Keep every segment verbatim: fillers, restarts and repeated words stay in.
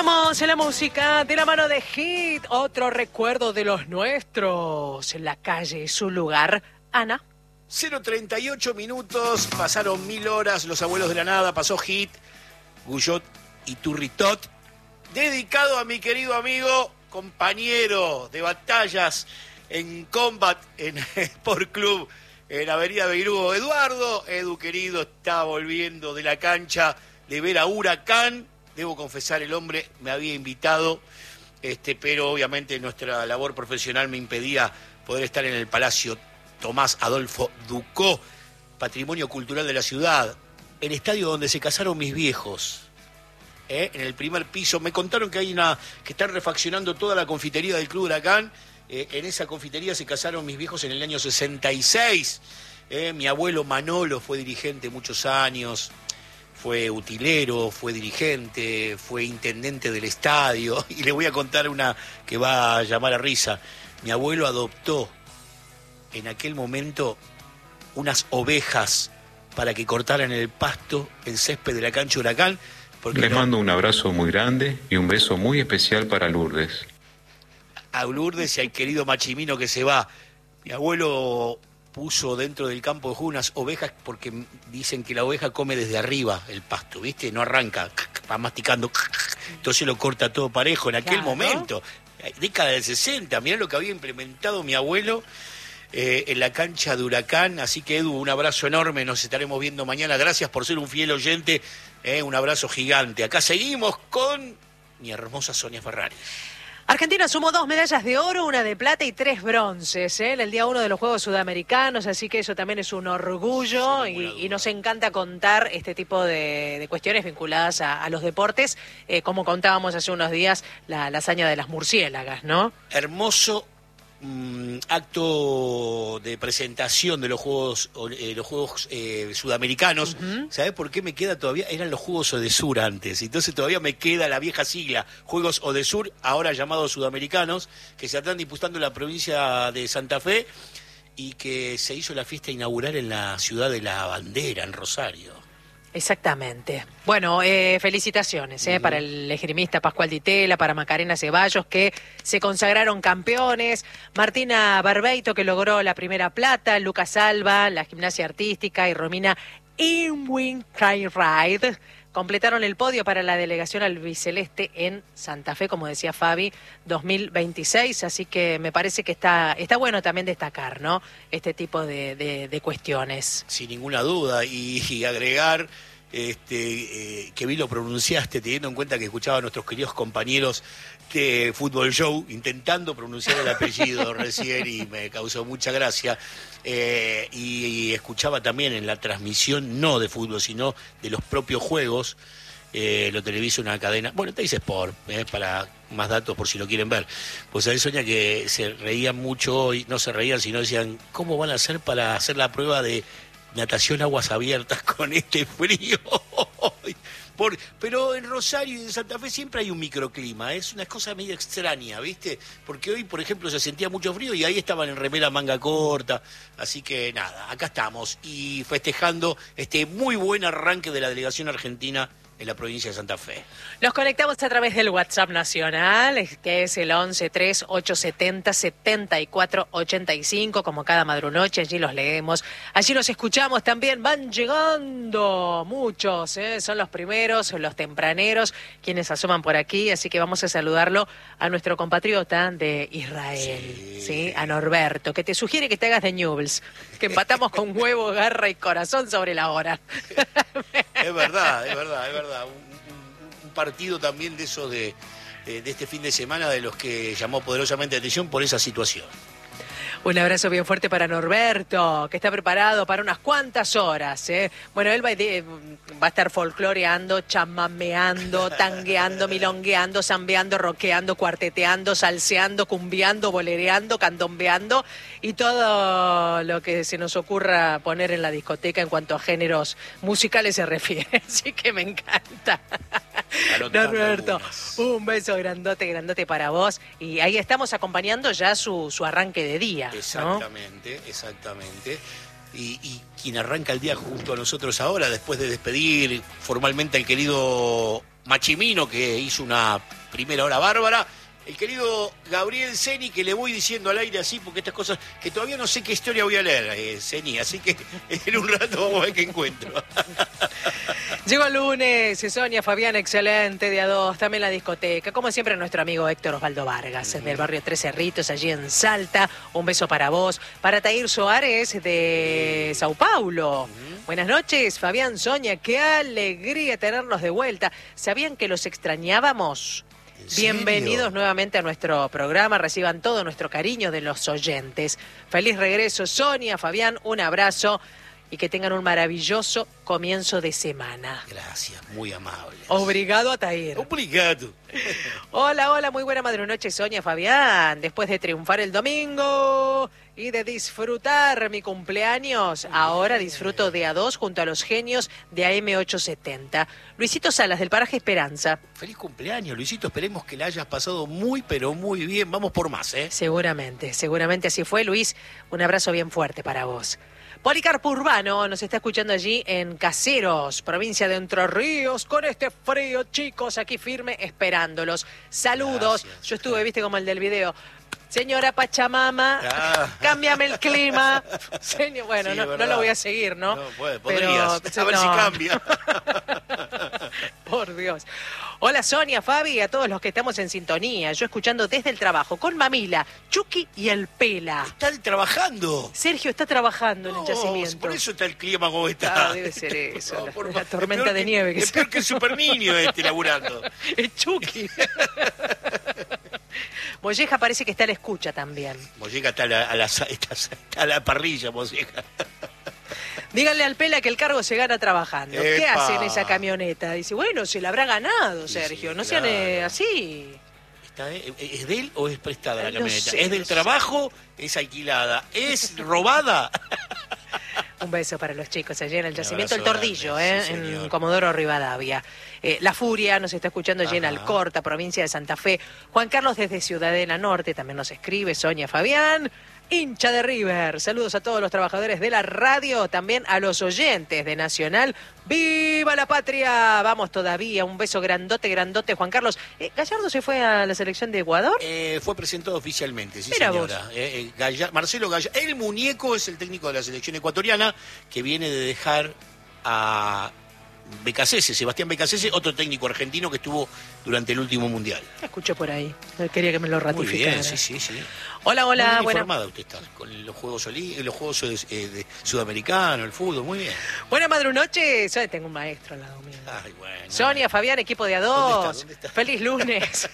Seguimos en la música de la mano de Hit, otro recuerdo de los nuestros. En la calle, su lugar, Ana. cero treinta y ocho minutos, pasaron mil horas, los abuelos de la nada, pasó Hit, Guyot y Turritot, dedicado a mi querido amigo, compañero de batallas en Combat, en Sport Club, en Avenida Beirúo, Eduardo. Edu, querido, está volviendo de la cancha de ver a Huracán. Debo confesar, el hombre me había invitado, este, pero obviamente nuestra labor profesional me impedía poder estar en el Palacio Tomás Adolfo Ducó, patrimonio cultural de la ciudad, el estadio donde se casaron mis viejos, ¿eh? En el primer piso. Me contaron que hay una que están refaccionando toda la confitería del Club Huracán. Eh, en esa confitería se casaron mis viejos en el año sesenta y seis. ¿eh? Mi abuelo Manolo fue dirigente muchos años. Fue utilero, fue dirigente, fue intendente del estadio. Y le voy a contar una que va a llamar a risa. Mi abuelo adoptó en aquel momento unas ovejas para que cortaran el pasto, el césped de la cancha Huracán. Porque Les no... mando un abrazo muy grande y un beso muy especial para Lourdes. A Lourdes y al querido Machimino que se va. Mi abuelo puso dentro del campo de juego unas ovejas porque dicen que la oveja come desde arriba el pasto, ¿viste? No arranca, va masticando, entonces lo corta todo parejo. En aquel claro. momento, década del sesenta, mirá lo que había implementado mi abuelo eh, en la cancha de Huracán. Así que, Edu, un abrazo enorme, nos estaremos viendo mañana. Gracias por ser un fiel oyente, eh, un abrazo gigante. Acá seguimos con mi hermosa Sonia Ferrari. Argentina sumó dos medallas de oro, una de plata y tres bronces, ¿eh? en el día uno de los Juegos Sudamericanos, así que eso también es un orgullo y, y nos encanta contar este tipo de, de cuestiones vinculadas a, a los deportes, eh, como contábamos hace unos días la, la hazaña de las murciélagas, ¿no? Hermoso mmm, acto de presentación de los Juegos eh, los Juegos eh, Sudamericanos. Uh-huh. ¿Sabés por qué me queda todavía? Eran los Juegos Odesur antes, entonces todavía me queda la vieja sigla, Juegos Odesur, ahora llamados Sudamericanos, que se están disputando en la provincia de Santa Fe y que se hizo la fiesta inaugural en la ciudad de la Bandera, en Rosario. Exactamente. Bueno, eh, felicitaciones eh, uh-huh. para el esgrimista Pascual Di Tella, para Macarena Ceballos, que se consagraron campeones, Martina Barbeito, que logró la primera plata, Lucas Alba, la gimnasia artística, y Romina Inwin-Ride completaron el podio para la delegación albiceleste en Santa Fe, como decía Fabi, dos mil veintiséis, así que me parece que está está bueno también destacar, ¿no?, este tipo de, de, de cuestiones. Sin ninguna duda, y, y agregar este eh, que bien lo pronunciaste, teniendo en cuenta que escuchaba a nuestros queridos compañeros de Fútbol Show intentando pronunciar el apellido recién y me causó mucha gracia. Eh, y, y escuchaba también en la transmisión, no de fútbol, sino de los propios juegos, eh, lo televisa una cadena, bueno, te dice Sport, eh, para más datos por si lo quieren ver. Pues ahí Sonia, que se reían mucho, y no se reían, sino decían, ¿cómo van a hacer para hacer la prueba de natación aguas abiertas con este frío? Por, pero en Rosario y en Santa Fe siempre hay un microclima, es una cosa medio extraña, ¿viste? Porque hoy, por ejemplo, se sentía mucho frío y ahí estaban en remera manga corta, así que nada, acá estamos y festejando este muy buen arranque de la delegación argentina en la provincia de Santa Fe. Nos conectamos a través del WhatsApp nacional, que es el once tres ocho setenta setenta y cuatro ochenta y cinco, como cada madrunoche, allí los leemos, allí los escuchamos también, van llegando muchos, ¿eh? Son los primeros, los tempraneros, quienes asoman por aquí, así que vamos a saludarlo a nuestro compatriota de Israel, sí, ¿sí? A Norberto, que te sugiere que te hagas de Newell's, que empatamos con huevo, garra y corazón sobre la hora. Es verdad, es verdad, es verdad. Un, un, un partido también de esos de, de, de este fin de semana, de los que llamó poderosamente la atención por esa situación. Un abrazo bien fuerte para Norberto, que está preparado para unas cuantas horas, ¿eh? Bueno, él va, de, va a estar folcloreando, chamameando, tangueando, milongueando, zambeando, roqueando, cuarteteando, salseando, cumbiando, bolereando, candombeando y todo lo que se nos ocurra poner en la discoteca en cuanto a géneros musicales se refiere. Así que me encanta. Norberto, un beso grandote, grandote para vos. Y ahí estamos acompañando ya su, su arranque de día. Exactamente, ¿no? Exactamente. Y, y quien arranca el día junto a nosotros ahora, después de despedir formalmente al querido Machimino, que hizo una primera hora bárbara. El querido Gabriel Ceni, que le voy diciendo al aire así, porque estas cosas, que todavía no sé qué historia voy a leer, eh, Ceni, así que en un rato vamos a ver qué encuentro. Llegó el lunes, Sonia, Fabián, excelente, día dos, también la discoteca. Como siempre, nuestro amigo Héctor Osvaldo Vargas, uh-huh. del barrio Tres Cerritos, allí en Salta. Un beso para vos. Para Tair Soares, de uh-huh. Sao Paulo. Uh-huh. Buenas noches, Fabián, Sonia, qué alegría tenernos de vuelta. ¿Sabían que los extrañábamos? Bienvenidos nuevamente a nuestro programa, reciban todo nuestro cariño de los oyentes. Feliz regreso, Sonia, Fabián, un abrazo y que tengan un maravilloso comienzo de semana. Gracias, muy amables. Obrigado, Atair. Obrigado. Hola, hola, muy buena madrunoche, Sonia, Fabián. Después de triunfar el domingo y de disfrutar mi cumpleaños, ahora disfruto de A dos junto a los genios de A M ochocientos setenta. Luisito Salas, del paraje Esperanza. Feliz cumpleaños, Luisito. Esperemos que la hayas pasado muy, pero muy bien. Vamos por más, ¿eh? Seguramente, seguramente así fue, Luis. Un abrazo bien fuerte para vos. Policarpo Urbano nos está escuchando allí en Caseros, provincia de Entre Ríos, con este frío, chicos, aquí firme, esperándolos. Saludos. Gracias. Yo estuve, viste, como el del video. Señora Pachamama, ah. cámbiame el clima. Señor, bueno, sí, no, no lo voy a seguir, ¿no? No, puede, podrías. Pero, a ver no. si cambia. Por Dios. Hola Sonia, Fabi, a todos los que estamos en sintonía. Yo escuchando desde el trabajo con Mamila, Chucky y el Pela. Están trabajando. Sergio está trabajando no, en el yacimiento. Por eso está el clima como está. Ah, debe ser eso. No, la, por, la tormenta de que, nieve. Que es peor que el super niño este laburando. Es Chucky. Molleja parece que está a la escucha también. Molleja está a la, a la, está, está a la parrilla, Molleja. Díganle al Pela que el cargo se gana trabajando. Epa. ¿Qué hace en esa camioneta? Dice, bueno, se la habrá ganado, Sergio. Sí, no claro. sean eh, así. Está, ¿Es de él o es prestada la no camioneta? Sé, ¿Es del no trabajo? Sé. ¿Es alquilada? ¿Es robada? Un beso para los chicos allí en el yacimiento El Tordillo, grande, eh, sí, en Comodoro Rivadavia. Eh, La Furia nos está escuchando allí en Alcorta, provincia de Santa Fe. Juan Carlos desde Ciudadela Norte también nos escribe. Sonia, Fabián, hincha de River. Saludos a todos los trabajadores de la radio, también a los oyentes de Nacional. ¡Viva la patria! Vamos todavía, un beso grandote, grandote, Juan Carlos. Eh, ¿Gallardo se fue a la selección de Ecuador? Eh, fue presentado oficialmente, sí, Mira señora. Eh, eh, Galla- Marcelo Gallardo, el muñeco es el técnico de la selección ecuatoriana que viene de dejar a Becasese, Sebastián Becasese, otro técnico argentino que estuvo durante el último mundial. Escucho por ahí, quería que me lo ratificara. Muy bien, sí, sí, sí. Hola, hola. Muy bien buena... informada usted está, con los Juegos, Oli... los juegos eh, de Sudamericanos, el fútbol, muy bien. Buena madrunoche. Yo tengo un maestro al lado mío. Ay, bueno. Fabián, Fabián, equipo de A dos. ¿Dónde está? ¿Dónde está? Feliz lunes.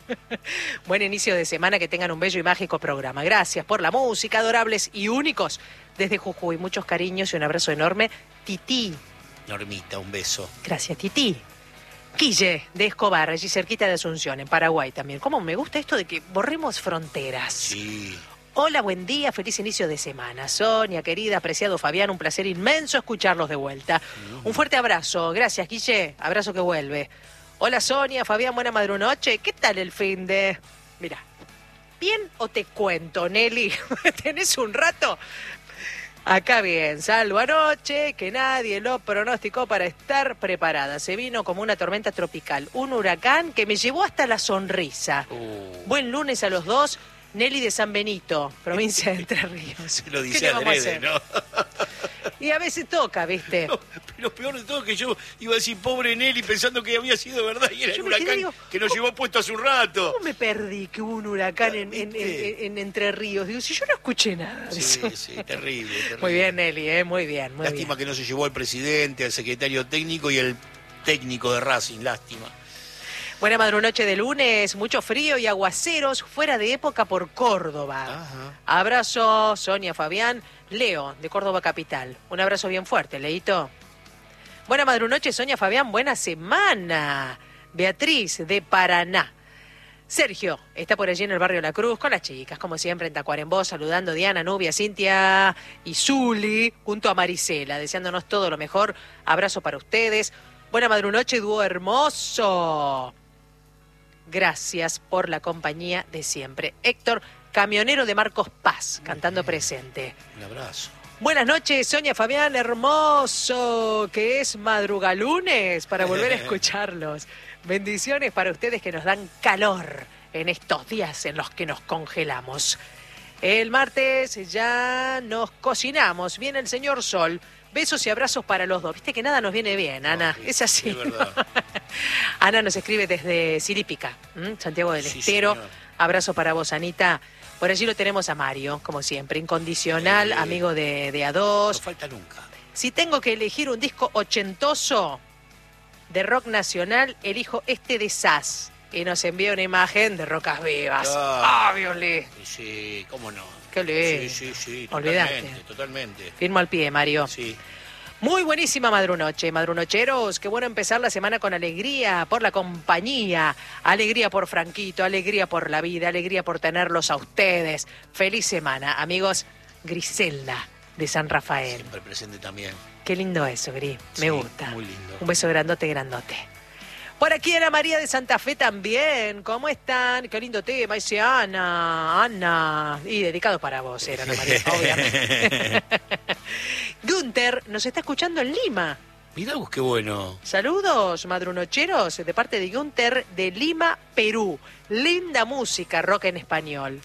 Buen inicio de semana, que tengan un bello y mágico programa. Gracias por la música, adorables y únicos. Desde Jujuy, muchos cariños y un abrazo enorme. Tití. Normita, un beso. Gracias, Tití. Quille, de Escobar, allí cerquita de Asunción, en Paraguay también. ¿Cómo me gusta esto de que borremos fronteras? Sí. Hola, buen día, feliz inicio de semana. Sonia, querida, apreciado Fabián, un placer inmenso escucharlos de vuelta. Uh-huh. Un fuerte abrazo. Gracias, Guille. Abrazo que vuelve. Hola, Sonia, Fabián, buena madrunoche. ¿Qué tal el fin de...? Mira, ¿bien o te cuento, Nelly? ¿Tenés un rato? Acá bien, salvo anoche, que nadie lo pronosticó para estar preparada. Se vino como una tormenta tropical, un huracán que me llevó hasta la sonrisa. Uh. Buen lunes a los dos. Nelly de San Benito, provincia de Entre Ríos. Lo dice adrede, ¿no? Y a veces toca, ¿viste? No, lo peor de todo es que yo iba a decir pobre Nelly pensando que había sido verdad y era yo el huracán digo, que nos llevó puesto hace un rato. ¿Cómo me perdí que hubo un huracán en, en, en, en Entre Ríos? Digo, si yo no escuché nada de sí, eso. Sí, terrible, terrible. Muy bien, Nelly, ¿eh? Muy bien, muy lástima bien. que no se llevó al presidente, al secretario técnico y el técnico de Racing, lástima. Buena madrunoche de lunes, mucho frío y aguaceros fuera de época por Córdoba. Ajá. Abrazo, Sonia, Fabián, Leo, de Córdoba Capital. Un abrazo bien fuerte, Leito. Buena madrunoche, Sonia, Fabián, buena semana. Beatriz, de Paraná. Sergio, está por allí en el barrio La Cruz con las chicas, como siempre en Tacuarembó, saludando a Diana, Nubia, Cintia y Zuli, junto a Marisela, deseándonos todo lo mejor. Abrazo para ustedes. Buena madrunoche, dúo hermoso. Gracias por la compañía de siempre. Héctor, camionero de Marcos Paz, cantando presente. Un abrazo. Buenas noches, Sonia, Fabián, hermoso, que es madrugalunes para volver a escucharlos. Bendiciones para ustedes que nos dan calor en estos días en los que nos congelamos. El martes ya nos cocinamos. Viene el señor Sol. Besos y abrazos para los dos. Viste que nada nos viene bien, Ana. No, es así. Es verdad. Ana nos escribe desde Sirípica, ¿m? Santiago del Sí, Estero. señor. Abrazo para vos, Anita. Por allí lo tenemos a Mario, como siempre. Incondicional, Sí. amigo de, de A No dos. falta nunca. Si tengo que elegir un disco ochentoso de rock nacional, elijo este de Sass. Y nos envía una imagen de Rocas Vivas. Ah. ¡Ah, Violé! Sí, sí, cómo no. Qué lindo. Sí, sí, sí, Olvídate. totalmente, totalmente. Firmo al pie, Mario. Sí. Muy buenísima madrunoche, madrunocheros. Qué bueno empezar la semana con alegría por la compañía. Alegría por Franquito, alegría por la vida, alegría por tenerlos a ustedes. Feliz semana, amigos. Griselda de San Rafael. Siempre presente también. Qué lindo eso, Gris. Me Sí, gusta. muy lindo. Un beso grandote, grandote. Por aquí Ana María de Santa Fe también. ¿Cómo están? Qué lindo tema. Dice Ana, Ana. Y dedicado para vos, era Ana María, obviamente. Gunther nos está escuchando en Lima. Mirá vos qué bueno. Saludos, madrunocheros, de parte de Gunther de Lima, Perú. Linda música, rock en español.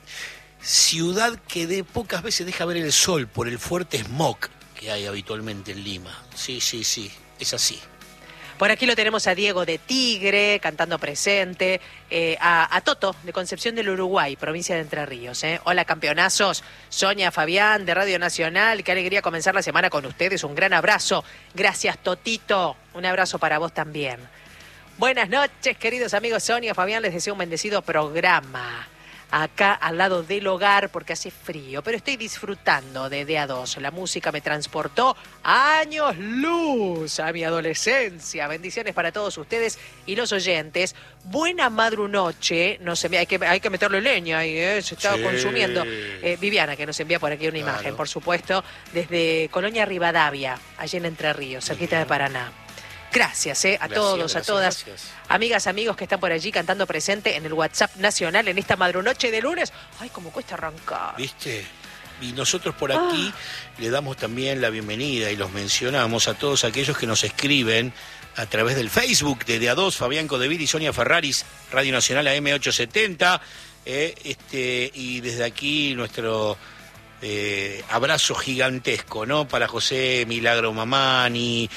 Ciudad que de pocas veces deja ver el sol por el fuerte smog que hay habitualmente en Lima. Sí, sí, sí, es así. Por aquí lo tenemos a Diego de Tigre, cantando presente, eh, a, a Toto, de Concepción del Uruguay, provincia de Entre Ríos. ¿eh? Hola, campeonazos. Sonia Fabián, de Radio Nacional. Qué alegría comenzar la semana con ustedes. Un gran abrazo. Gracias, Totito. Un abrazo para vos también. Buenas noches, queridos amigos. Sonia Fabián, les deseo un bendecido programa. Acá al lado del hogar porque hace frío, pero estoy disfrutando de D A dos. La música me transportó años luz a mi adolescencia. Bendiciones para todos ustedes y los oyentes. Buena madrunoche. Nos envía, hay, que, hay que meterle leña ahí, ¿eh? Se está Sí. consumiendo. Eh, Viviana, que nos envía por aquí una Claro. imagen, por supuesto, desde Colonia Rivadavia, allí en Entre Ríos, cerquita de Paraná. Gracias eh, a Gracias, todos, gracias, a todas, gracias. amigas, amigos que están por allí cantando presente en el WhatsApp nacional en esta madrunoche de lunes. Ay, cómo cuesta arrancar. ¿Viste? Y nosotros por aquí le damos también la bienvenida y los mencionamos a todos aquellos que nos escriben a través del Facebook de D A dos, Fabián Codevil y Sonia Ferraris, Radio Nacional A M ochocientos setenta. Eh, este, y desde aquí nuestro eh, abrazo gigantesco, ¿no? Para José Milagro Mamani,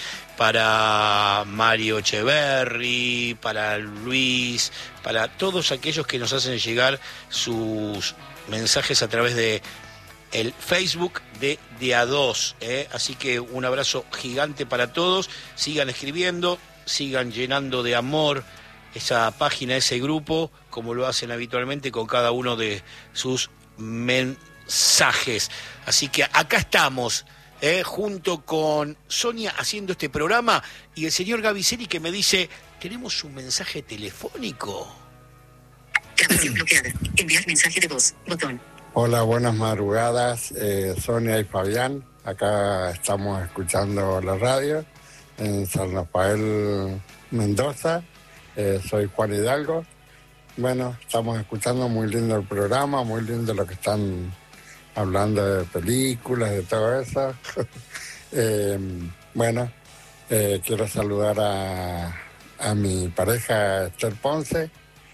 para Mario Echeverri, para Luis, para todos aquellos que nos hacen llegar sus mensajes a través de el Facebook de D A dos. ¿eh? Así que un abrazo gigante para todos. Sigan escribiendo, sigan llenando de amor esa página, ese grupo, como lo hacen habitualmente con cada uno de sus mensajes. Así que acá estamos. Eh, junto con Sonia haciendo este programa y el señor Gaviceli que me dice, tenemos un mensaje telefónico. Grabación bloqueada. Enviar mensaje de voz. Botón. Hola, buenas madrugadas, eh, Sonia y Fabián. Acá estamos escuchando la radio en San Rafael, Mendoza. Eh, soy Juan Hidalgo. Bueno, estamos escuchando muy lindo el programa, muy lindo lo que están hablando de películas, de todo eso. eh, bueno, eh, quiero saludar a, a mi pareja Esther Ponce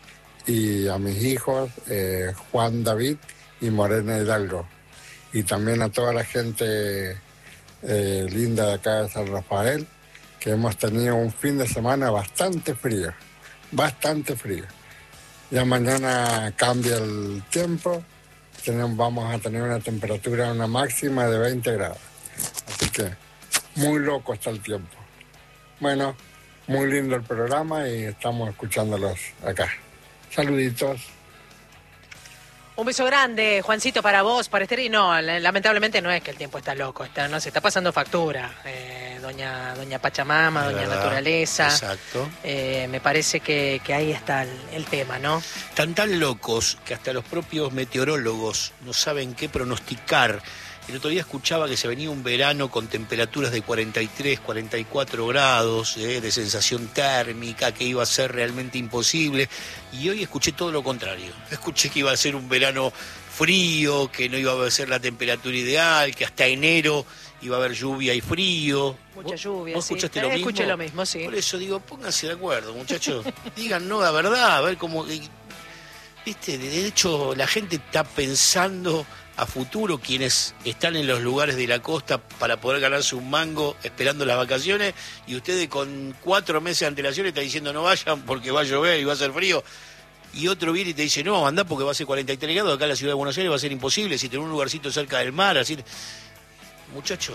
y a mis hijos eh, Juan David y Morena Hidalgo. Y también a toda la gente eh, linda de acá de San Rafael, que hemos tenido un fin de semana bastante frío, bastante frío. Ya mañana cambia el tiempo. Tenemos, vamos a tener una temperatura, una máxima de veinte grados. Así que muy loco está el tiempo. Bueno, muy lindo el programa y estamos escuchándolos acá. Saluditos. Un beso grande, Juancito, para vos, para Esther. Y no, lamentablemente no es que el tiempo está loco, está, no se está pasando factura. Eh, doña, doña Pachamama, De doña verdad. Naturaleza. Exacto. Eh, me parece que, que ahí está el, el tema, ¿no? Están tan locos que hasta los propios meteorólogos no saben qué pronosticar. El otro día escuchaba que se venía un verano con temperaturas de cuarenta y tres, cuarenta y cuatro grados, eh, de sensación térmica, que iba a ser realmente imposible. Y hoy escuché todo lo contrario. Escuché que iba a ser un verano frío, que no iba a ser la temperatura ideal, que hasta enero iba a haber lluvia y frío. Mucha ¿Vos- lluvia, ¿Vos sí. escuchaste Eh, lo mismo? escuché lo mismo, sí. Por eso digo, pónganse de acuerdo, muchachos. Digan no la verdad, a ver cómo... Viste, de hecho, la gente está pensando a futuro, quienes están en los lugares de la costa para poder ganarse un mango esperando las vacaciones, y ustedes con cuatro meses de antelación están diciendo no vayan porque va a llover y va a hacer frío. Y otro viene y te dice, no, andá porque va a ser cuarenta y tres grados, acá en la ciudad de Buenos Aires va a ser imposible, si tenés un lugarcito cerca del mar, así... Muchachos,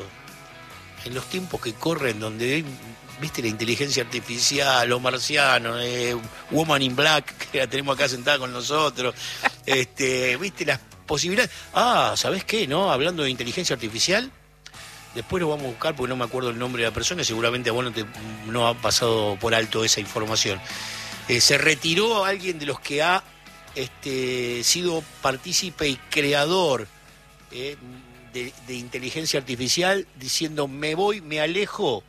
en los tiempos que corren, donde hay, viste, la inteligencia artificial, los marcianos, eh, Woman in Black, que la tenemos acá sentada con nosotros, este, viste, las posibilidades... Ah, ¿sabés qué, no? Hablando de inteligencia artificial, después lo vamos a buscar porque no me acuerdo el nombre de la persona, seguramente a vos no, te, no ha pasado por alto esa información. Eh, se retiró alguien de los que ha este, sido partícipe y creador eh, de, de inteligencia artificial, diciendo me voy, me alejo,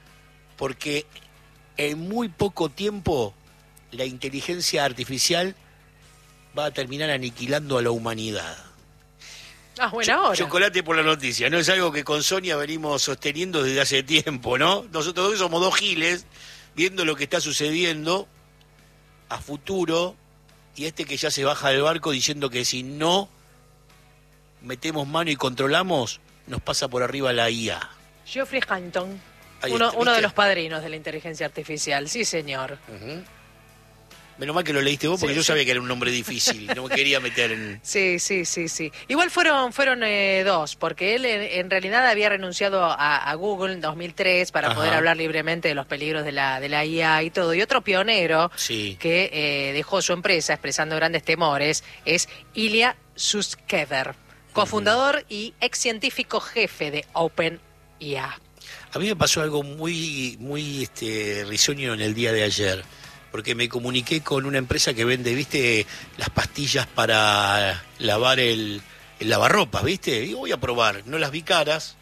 porque en muy poco tiempo la inteligencia artificial va a terminar aniquilando a la humanidad. Ah, buena hora. Chocolate por la noticia, ¿no? Es algo que con Sonia venimos sosteniendo desde hace tiempo, ¿no? Nosotros dos somos dos giles viendo lo que está sucediendo a futuro, y este que ya se baja del barco diciendo que si no metemos mano y controlamos, nos pasa por arriba la I A. Geoffrey Hinton, Ahí uno, está, uno de ¿viste? los padrinos de la inteligencia artificial, sí señor. Uh-huh. Menos mal que lo leíste vos, porque Sí, yo sí. sabía que era un nombre difícil, no me quería meter en... Sí, sí, sí, sí. Igual fueron fueron eh, dos, porque él en, en realidad había renunciado a, a Google en dos mil tres para Ajá. poder hablar libremente de los peligros de la, de la I A y todo. Y otro pionero Sí. que eh, dejó su empresa expresando grandes temores es Ilya Sutskever, cofundador y ex científico jefe de OpenAI. A mí me pasó algo muy, muy este, risueño en el día de ayer, porque me comuniqué con una empresa que vende, viste, las pastillas para lavar el, el lavarropas, viste, y voy a probar, no las vi caras,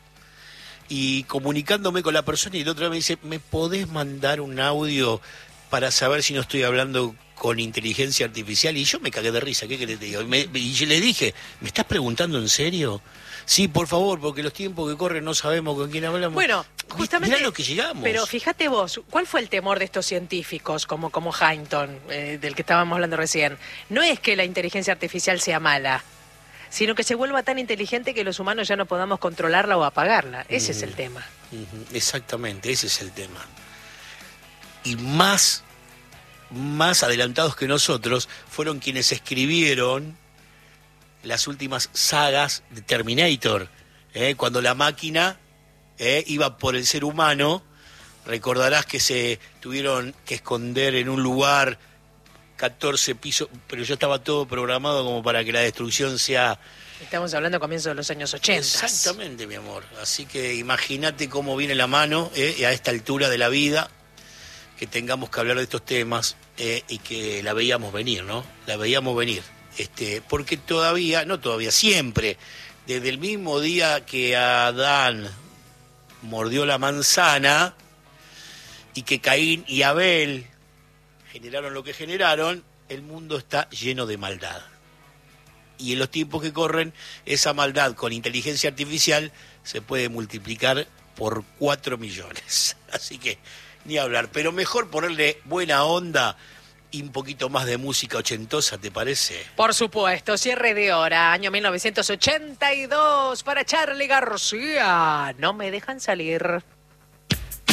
y comunicándome con la persona, y la otra vez me dice, ¿me podés mandar un audio para saber si no estoy hablando con inteligencia artificial? Y yo me cagué de risa, ¿qué querés que te diga? Y, me- y yo le dije, ¿me estás preguntando en serio? Sí, por favor, porque los tiempos que corren no sabemos con quién hablamos. Bueno, justamente... Mirá lo que llegamos. Pero fíjate vos, ¿cuál fue el temor de estos científicos como, como Hinton, eh, del que estábamos hablando recién? No es que la inteligencia artificial sea mala, sino que se vuelva tan inteligente que los humanos ya no podamos controlarla o apagarla. Ese es el tema. Ujú, exactamente, ese es el tema. Y más, más adelantados que nosotros fueron quienes escribieron las últimas sagas de Terminator, ¿eh? Cuando la máquina ¿eh? iba por el ser humano. Recordarás que se tuvieron que esconder en un lugar catorce pisos, pero ya estaba todo programado como para que la destrucción sea... Estamos hablando a comienzos de los años ochenta. Exactamente, mi amor. Así que imagínate cómo viene la mano ¿eh? a esta altura de la vida, que tengamos que hablar de estos temas eh, y que la veíamos venir, ¿no? La veíamos venir. Este, porque todavía, no todavía, siempre, desde el mismo día que Adán mordió la manzana y que Caín y Abel generaron lo que generaron, el mundo está lleno de maldad. Y en los tiempos que corren, esa maldad con inteligencia artificial se puede multiplicar por cuatro millones. Así que, ni hablar. Pero mejor ponerle buena onda y un poquito más de música ochentosa, ¿te parece? Por supuesto, cierre de hora, año mil novecientos ochenta y dos para Charly García. No me dejan salir.